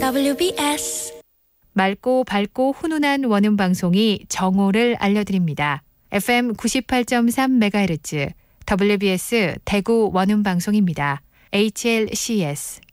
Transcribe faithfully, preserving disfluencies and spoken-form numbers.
더블유비에스 맑고 밝고 훈훈한 원음 방송이 정오를 알려드립니다. 에프엠 구십팔 점 삼 메가헤르츠 더블유비에스 대구 원음 방송입니다. 에이치엘씨에스